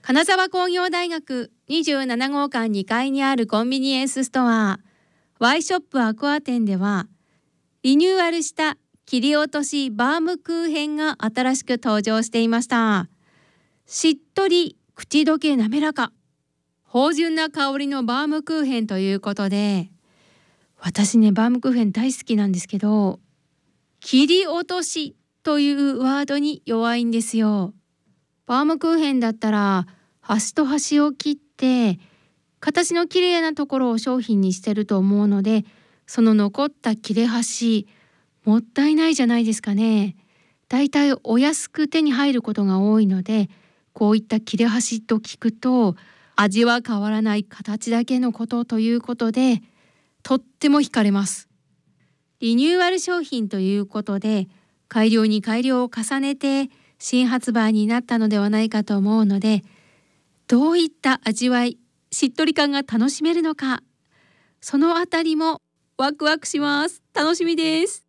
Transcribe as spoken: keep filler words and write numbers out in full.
金沢工業大学にじゅうなな号館にかいにあるコンビニエンスストアワイショップアクア店では、リニューアルした切り落としバームクーヘンが新しく登場していました。しっとり口どけ滑らか、芳醇な香りのバームクーヘンということで、私ねバームクーヘン大好きなんですけど、切り落としというワードに弱いんですよ。バームクーヘンだったら端と端を切って形のきれいなところを商品にしてると思うので、その残った切れ端もったいないじゃないですかね。だいたいお安く手に入ることが多いので、こういった切れ端と聞くと味は変わらない形だけのことということで、とっても惹かれます。リニューアル商品ということで改良に改良を重ねて新発売になったのではないかと思うので、どういった味わい、しっとり感が楽しめるのか、そのあたりもワクワクします。楽しみです。